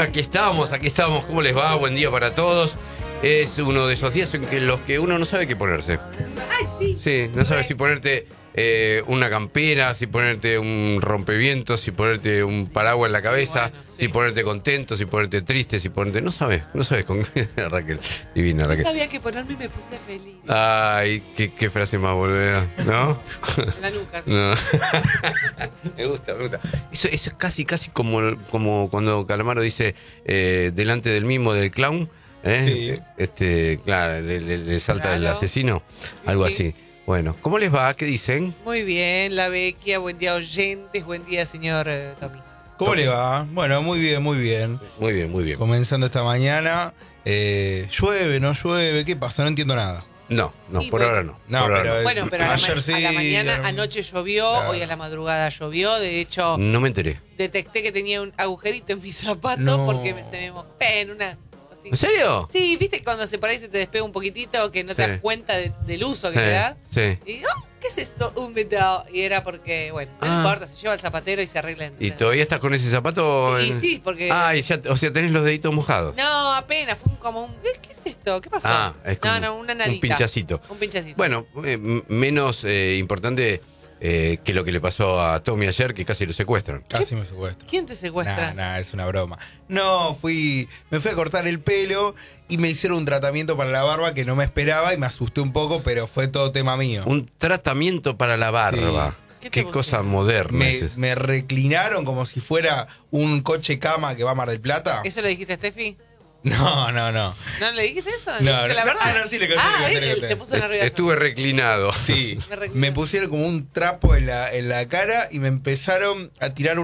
aquí estamos. ¿Cómo les va? Buen día para todos. Es uno de esos días en los que uno no sabe qué ponerse. Ay, sí. Sí, no sabes si ponerte una campera, si ponerte un rompevientos, si ponerte un paraguas en la cabeza, bueno, sí. si ponerte contento, si ponerte triste, si ponerte... No sabes con qué. Raquel, divina Raquel. No sabía qué ponerme y me puse feliz. Ay, qué frase más volvera, ¿no? En la nuca. Sí. No. Me gusta. Eso es casi como cuando Calamaro dice delante del mimo del clown, Sí. claro, le salta Claro. el asesino, algo Sí. así. Bueno, ¿cómo les va? ¿Qué dicen? Muy bien, la Vecchia. Buen día, oyentes. Buen día, señor Tommy. ¿Cómo le va? Bueno, muy bien, muy bien. Muy bien. Comenzando esta mañana. ¿Llueve, no llueve? ¿Qué pasa? No entiendo nada. No, Y por bueno. ahora no. No, por ahora pero- Bueno, pero ayer a la sí, mañana, era- anoche llovió, Claro. hoy a la madrugada llovió. De hecho, no me enteré. detecté que tenía un agujerito en mi zapato No. porque se me mojó en una... así. ¿En serio? Sí, viste cuando por ahí se te despega un poquitito que no te Sí. das cuenta del uso que Sí, le da. sí. Y, ¿qué es esto? Un metal. Y era porque, bueno, no importa, se lleva al zapatero y se arregla. ¿Y todavía estás con ese zapato? Y sí, porque... Ah, o sea, tenés los deditos mojados. No, apenas, fue como un... ¿Qué es esto? ¿Qué pasó? Ah, es como no, una nadita. un pinchacito. Un pinchacito. Bueno, menos importante que lo que le pasó a Tommy ayer, que casi lo secuestran. Casi me secuestro. ¿Quién te secuestra? Nah, es una broma. No, me fui a cortar el pelo y me hicieron un tratamiento para la barba que no me esperaba y me asusté un poco, pero fue todo tema mío. Un tratamiento para la barba. ¿Qué te Qué pusieron? cosa moderna es eso. Me reclinaron como si fuera un coche cama que va a Mar del Plata. ¿Eso lo dijiste a Steffi? No. ¿No le dijiste eso? No, ¿Que la no, verdad? no, sí le conté, Él se puso nervioso. Estuve reclinado. Sí, Me reclino. me pusieron como un trapo en la cara y me empezaron a tirar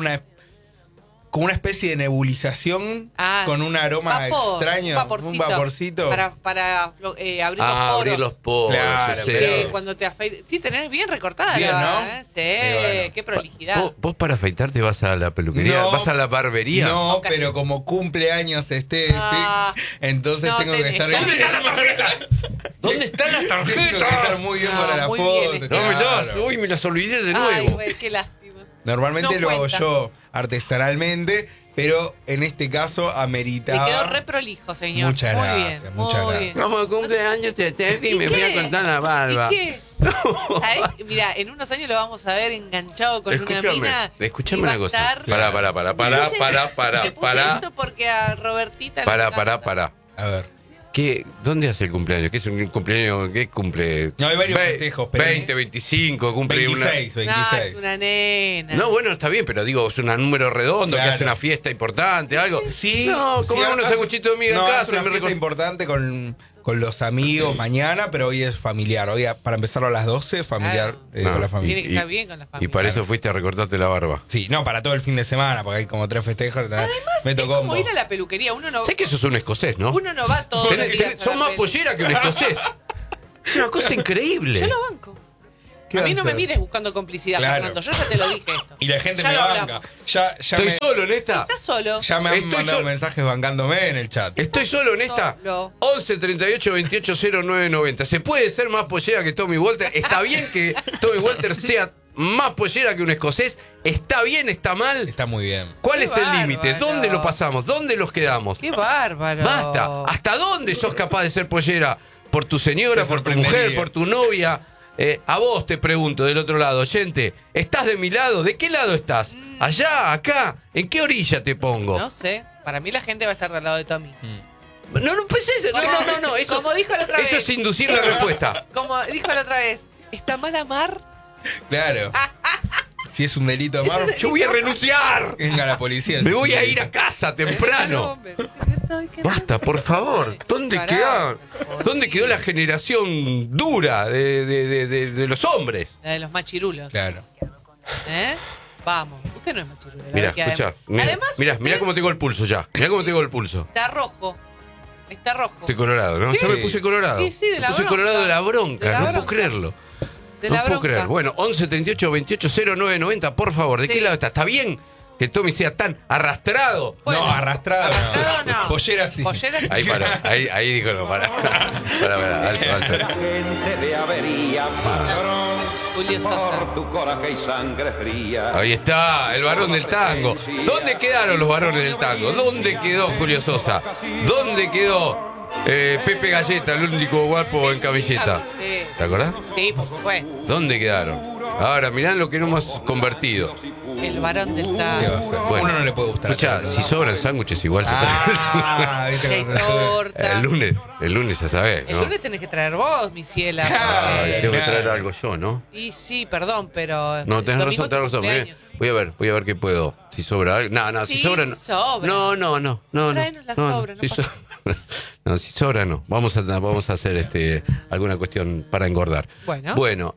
como una especie de nebulización con un aroma vapor, extraño, un vaporcito. Para abrir los poros. Abrir los poros. Claro, sí. pero- Cuando te afeitas. Sí, tenés bien recortada Bien, la ¿no? barba, Sí, bueno. qué prolijidad. ¿Vos para afeitarte vas a la peluquería? No. ¿Vas a la barbería? No, O casi. pero como cumpleaños Steffi, Ah, entonces no, tengo que estar bien. ¿Dónde están las Tengo que estar tarjetas? muy bien No, para la muy foto. bien, No, claro. uy, me las olvidé de Ay, nuevo. güey, qué lástima. Normalmente No lo hago cuenta. yo artesanalmente, pero en este caso Le ameritaba. quedó re prolijo, señor. Muchas muy gracias, bien, muchas muy gracias. bien. Como cumpleaños de Steffi, me ¿Y voy a qué? cortar la barba. ¿Y qué? ¿Sabés? Mira, en unos años lo vamos a ver enganchado con una mina. Escúchame y va una a cosa. estar- Para. Te puse esto porque a Robertita le encanta. Para. A ver. ¿Dónde hace el cumpleaños? ¿Qué es un cumpleaños? ¿Qué cumple? No, hay varios festejos, pero- 20, 25, cumple 26, No, 26. es una nena. una... No, bueno, está bien, pero digo, es un número redondo, Claro. que hace una fiesta importante, algo. Sí. No, sí, comemos unos hace- sanguchitos de miga no, en hace casa. una y me fiesta recor- importante con los amigos mañana, pero hoy es familiar. Hoy, para empezarlo a las 12, familiar Claro. con la No, familia. Tiene que estar bien con la Y familia. para eso fuiste a recortarte la barba. Sí, no, para todo el fin de semana, porque hay como 3 festejos. Además, me tocó es como un ir poco. a la peluquería. Uno no, Sé que eso es un escocés, ¿no? uno no va todos los días. a Son la más pelu. pollera que un escocés. Es una cosa increíble. Yo lo banco. ¿Qué A mí vas no a me hacer? mires buscando complicidad, Claro. Fernando. Yo ya te lo dije esto. Y la gente Ya me lo banca. hablamos. Ya Estoy me, solo en esta. ¿Estás solo? ya me han Estoy mandado solo. mensajes bancándome en el chat. Estoy solo en esta. Solo. 11 38 28 0990. ¿Se puede ser más pollera que Tommy Walter? ¿Está bien que Tommy Walter sea más pollera que un escocés? ¿Está bien? ¿Está mal? Está muy bien. ¿Cuál Qué es el límite? bárbaro. ¿Dónde lo pasamos? ¿Dónde los quedamos? Qué bárbaro. Basta. ¿Hasta dónde sos capaz de ser pollera? ¿Por tu señora, Te por tu sorprendería. mujer, por tu novia? A vos te pregunto del otro lado, oyente, ¿estás de mi lado? ¿De qué lado estás? ¿Allá? ¿Acá? ¿En qué orilla te pongo? No sé. Para mí la gente va a estar del lado de Tommy. No, pues eso, no, eso, Como dijo la otra eso vez. es inducir la respuesta. Como dijo la otra vez, ¿está mal amar? Claro. Si es un delito amar, Yo voy a renunciar. venga la policía. Me voy a ir a casa temprano. Basta, por favor. ¿Dónde quedó la generación dura de los hombres? La de los machirulos. Claro. ¿Eh? Vamos. Usted no es machirulo. la Mira, verdad que escucha. Además, Mira usted cómo tengo el pulso ya. Mira cómo tengo el pulso. está rojo. Está rojo. Estoy colorado, ¿no? Sí. Yo me puse colorado. Sí, sí, de la me puse bronca. colorado de la bronca. De la No bronca. puedo creerlo. De No la puedo bronca. creer. Bueno, 11 38 28 0990, por favor. ¿De Sí. qué lado está? ¿Está bien que Tommy sea tan arrastrado? Bueno, no, arrastrado no. Pollera sí. Pollera sí. Ahí paró, ahí dijo no, para, alto. La gente de avería, patrón. Julio Sosa. Tu coraje y sangre fría. Ahí está, el varón del tango. ¿Dónde quedaron los varones del tango? ¿Dónde quedó Julio Sosa? ¿Dónde quedó Pepe Galleta, el único guapo en cabelleta? ¿Te acordás? Sí, por supuesto. ¿Dónde quedaron? Ahora, mirá lo que nos hemos convertido. El varón del ¿Qué va a tango. hacer? Bueno, Uno no le puede gustar. Escuchá, si sobran sándwiches igual se ¿viste Si hay cómo se- torta. El lunes ya sabés, El ¿no? lunes tenés que traer vos, mi ciela. Ay, porque- tengo que traer algo yo, ¿no? Y sí, perdón, pero... No, tenés domingo razón, tenés tu razón. cumpleaños. Voy a ver qué puedo. Si sobra algo. No, Sí, si sobra. si sobra. No. Tráenos la sobra, no Si pasa no, si sobra no. Vamos a hacer alguna cuestión para engordar. Bueno.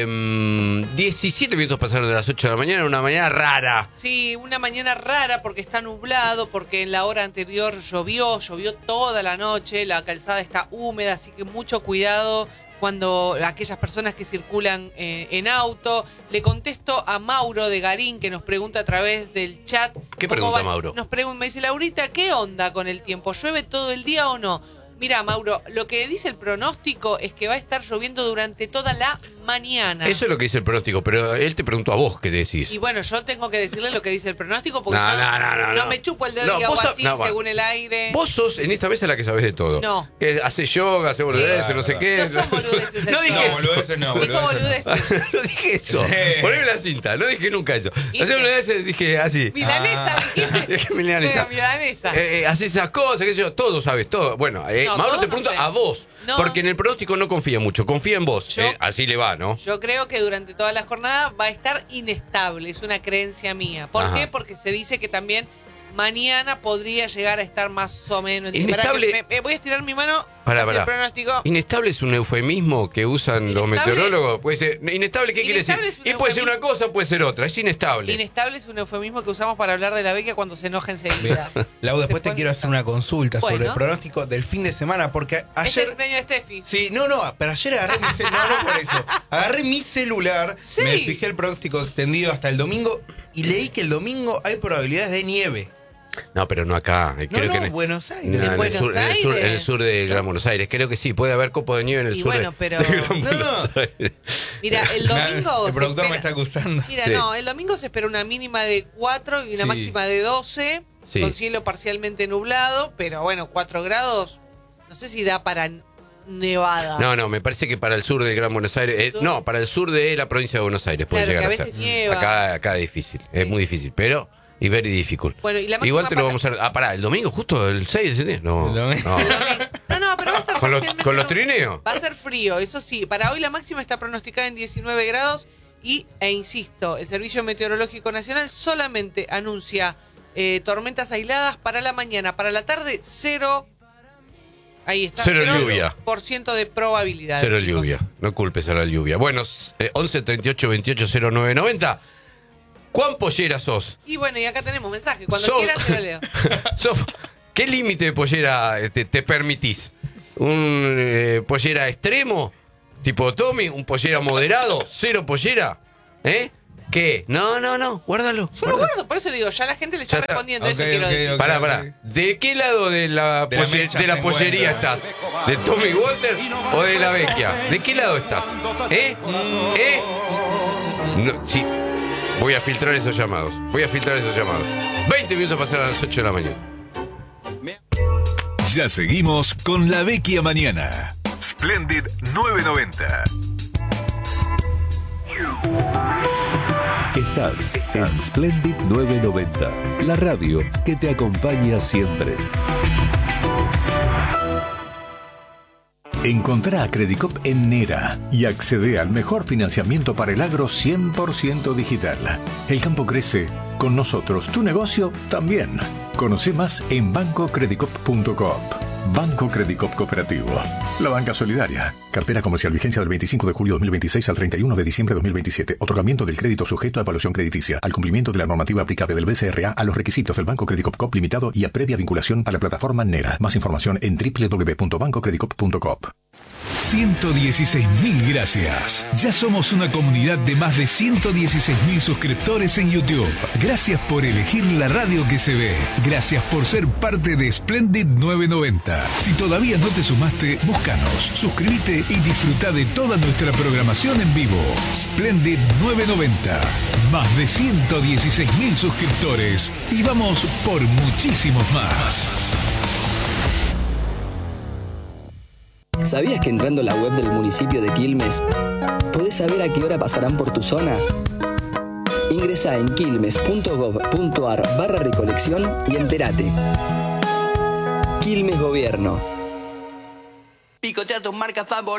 17 minutos pasaron de las 8 de la mañana, una mañana rara. Sí, una mañana rara porque está nublado, porque en la hora anterior llovió toda la noche, la calzada está húmeda, así que mucho cuidado cuando aquellas personas que circulan en auto. Le contesto a Mauro de Garín, que nos pregunta a través del chat. ¿Qué ¿cómo pregunta, va? Mauro? Me dice, Laurita, ¿qué onda con el tiempo? ¿Llueve todo el día o no? Mira, Mauro, lo que dice el pronóstico es que va a estar lloviendo durante toda la mañana. Eso es lo que dice el pronóstico, pero él te preguntó a vos qué decís. Y bueno, yo tengo que decirle lo que dice el pronóstico porque No. me chupo el dedo No, y hago vos así no, según el aire. Vos sos en esta mesa la que sabés de todo. No. Que hace yoga, hace boludeces, Sí, no sé verdad. qué. No son boludeces. No dije No, eso. boludeces no, Dijo boludeces. No dije eso. Sí. Poneme la cinta. No dije nunca eso. Dije- Hace boludeces, dije así. Milanesa, dijiste. Dije milanesa. Milanesa. Haces esas cosas, qué sé yo, todo sabes, todo. Bueno, No, Mauro todo te no pregunta sé. a vos. No. Porque en el pronóstico no confía mucho, confía en vos. Yo- Así le va, ¿no? Yo creo que durante toda la jornada va a estar inestable, es una creencia mía. ¿Por Ajá. qué? Porque se dice que también mañana podría llegar a estar más o menos... Inestable- Pará que voy a estirar mi mano Pará. hacia el pronóstico. Inestable es un eufemismo que usan los Inestable- meteorólogos. Puede ser, inestable, ¿qué quiere decir? Inestable es un Y puede ser una eufemismo. cosa, puede ser otra. Es inestable. Inestable es un eufemismo que usamos para hablar de la Beca cuando se enoja enseguida. Lau, después Se te pone- quiero hacer una consulta sobre Bueno. el pronóstico del fin de semana, porque Es el ayer... cumpleaños de Steffi. Sí, no, pero ayer agarré mi celular, no por eso. Agarré mi celular, Sí. me fijé el pronóstico extendido hasta el domingo y leí que el domingo hay probabilidades de nieve. No, pero no acá. Creo que Buenos Aires. No, ¿En Buenos en el sur de Gran Buenos Aires. Creo que sí, puede haber copo de nieve en el Y sur bueno, de, pero- de Gran No. Buenos Aires. Mira, el domingo... El se productor me espera- está acusando. Mira, Sí. no, el domingo se espera una mínima de 4 y una Sí. máxima de 12, Sí. con cielo parcialmente nublado, pero bueno, 4 grados, no sé si da para nevada. No, me parece que para el sur de Gran Buenos Aires. ¿Sur? No, para el sur de la provincia de Buenos Aires puede Claro, llegar que a a ser. veces nieva. Acá es difícil, es Sí. muy difícil, pero. Y very difficult. Bueno, y la máxima Igual te lo para- vamos a. Pará, el domingo, justo el 6 de septiembre. No, El domingo. no. No, pero va a estar ¿Con los parcialmente- trineos? Va a ser frío, eso sí. Para hoy la máxima está pronosticada en 19 grados e insisto, el Servicio Meteorológico Nacional solamente anuncia tormentas aisladas para la mañana. Para la tarde, 0. Ahí está. Cero lluvia. % de probabilidad. Cero chicos. lluvia. No culpes a la lluvia. Bueno, 11 38 28 09 90. ¿Cuán pollera sos? Y bueno, y acá tenemos mensaje. Cuando Sos- quieras te lo leo. ¿Qué límite de pollera te permitís? ¿Un pollera extremo? ¿Tipo Tommy? ¿Un pollera moderado? ¿Cero pollera? ¿Qué? No, guárdalo. Yo lo guardo, por eso digo, ya la gente le está Ya está. respondiendo, Ok, eso quiero ok, decir. ok. Pará. ¿De qué lado de la, De la mecha de la se pollería encuentra. estás? ¿De Tommy Walter o de la Vecchia? ¿De qué lado estás? No, sí. Voy a filtrar esos llamados. 20 minutos pasaron a las 8 de la mañana. Ya seguimos con La Vecchia Mañana. Splendid 990. Estás en Splendid 990, la radio que te acompaña siempre. Encontrá a Credicop en Nera y accede al mejor financiamiento para el agro 100% digital. El campo crece, con nosotros tu negocio también. Conoce más en bancocredicop.coop. Banco Credicop Cooperativo. La banca solidaria. Cartera comercial vigencia del 25 de julio de 2026 al 31 de diciembre de 2027. Otorgamiento del crédito sujeto a evaluación crediticia. Al cumplimiento de la normativa aplicable del BCRA a los requisitos del Banco Credicop Coop Limitado y a previa vinculación a la plataforma NERA. Más información en www.bancocredicop.coop. 116.000 gracias. Ya somos una comunidad de más de 116.000 suscriptores en YouTube. Gracias por elegir la radio que se ve. Gracias por ser parte de Splendid 990. Si todavía no te sumaste, búscanos, suscríbete y disfruta de toda nuestra programación en vivo. Splendid 990. Más de 116.000 suscriptores. Y vamos por muchísimos más. ¿Sabías que entrando a la web del municipio de Quilmes podés saber a qué hora pasarán por tu zona? Ingresá en quilmes.gov.ar/recolección y entérate. Quilmes Gobierno. Picotea tu marca favorita.